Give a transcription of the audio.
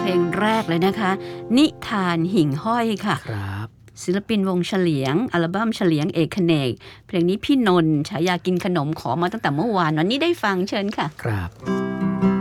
เพลงแรกเลยนะคะนิทานหิ่งห้อยค่ะครับศิลปินวงเฉลียงอัลบั้มเฉลียงเอกเขนกเพลงนี้พี่นนท์ฉายากินขนมขอมาตั้งแต่เมื่อวานวันนี้ได้ฟังเชิญค่ะครับ